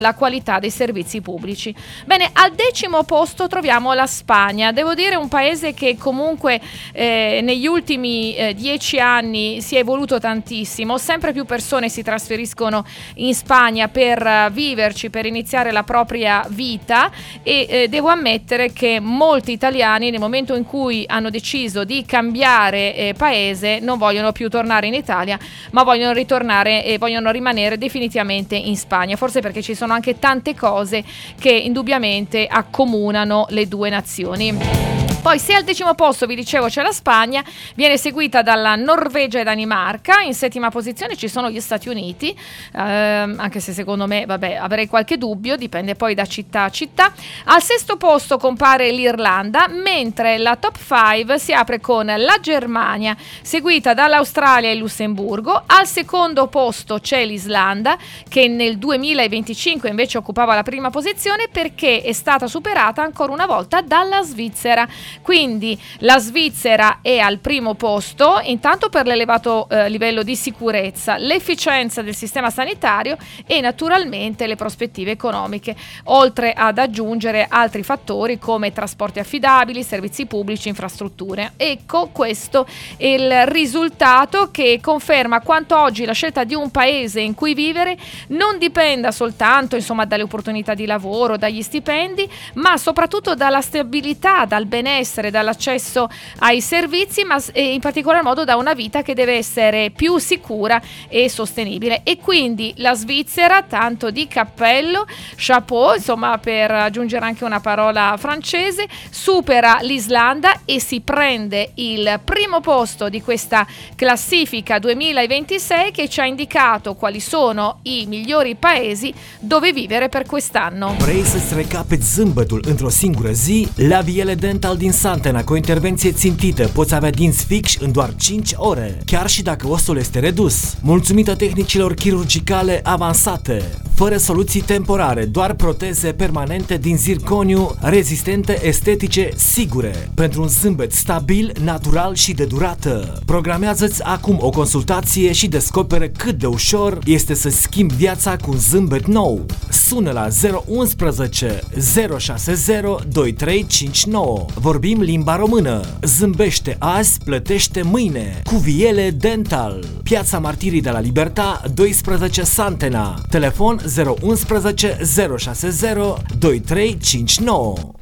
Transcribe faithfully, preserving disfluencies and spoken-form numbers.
la qualità dei servizi pubblici. Bene, al decimo posto troviamo la Spagna. Devo dire un paese che comunque eh, negli ultimi eh, dieci anni si è evoluto tantissimo. Sempre più persone si trasferiscono in Spagna per uh, viverci, per iniziare la propria vita e eh, devo ammettere che molti italiani nel momento in cui hanno deciso di cambiare eh, paese non vogliono più tornare in Italia, ma vogliono ritornare e vogliono rimanere definitivamente in Spagna, forse perché ci sono anche tante cose che indubbiamente accomunano le due nazioni. Poi se al decimo posto vi dicevo c'è la Spagna, viene seguita dalla Norvegia e Danimarca, in settima posizione ci sono gli Stati Uniti, ehm, anche se secondo me vabbè avrei qualche dubbio, dipende poi da città a città. Al sesto posto compare l'Irlanda, mentre la top cinque si apre con la Germania, seguita dall'Australia e il Lussemburgo. Al secondo posto c'è l'Islanda, che nel duemilaventicinque invece occupava la prima posizione perché è stata superata ancora una volta dalla Svizzera. Quindi la Svizzera è al primo posto, intanto per l'elevato eh, livello di sicurezza, l'efficienza del sistema sanitario e naturalmente le prospettive economiche, oltre ad aggiungere altri fattori come trasporti affidabili, servizi pubblici, infrastrutture. Ecco, questo è il risultato che conferma quanto oggi la scelta di un paese in cui vivere non dipenda soltanto insomma dalle opportunità di lavoro, dagli stipendi, ma soprattutto dalla stabilità, dal benessere, dall'accesso ai servizi, ma in particolar modo da una vita che deve essere più sicura e sostenibile. E quindi la Svizzera, tanto di cappello, chapeau, insomma, per aggiungere anche una parola francese, supera l'Islanda e si prende il primo posto di questa classifica duemilaventisei che ci ha indicato quali sono i migliori paesi dove vivere per quest'anno. Vrei să-ți recapeți zâmbetul într-o singură zi? Laviele Dental din Santena, cu o intervenție țintită, poți avea dinți fix în doar cinci ore, chiar și dacă ostul este redus. Mulțumită tehnicilor chirurgicale avansate, fără soluții temporare, doar proteze permanente din zirconiu, rezistente, estetice, sigure, pentru un zâmbet stabil, natural și de durată. Programează-ți acum o consultație și descoperă cât de ușor este să schimbi viața cu un zâmbet nou. Sună la zero unu unu zero șase zero doi trei cinci nouă. Vorbim limba română. Zâmbește azi, plătește mâine. Cuviele Dental. Piața Martirii de la Libertà, doisprezece Santena. Telefon zero unu unu zero șase zero doi trei cinci nouă.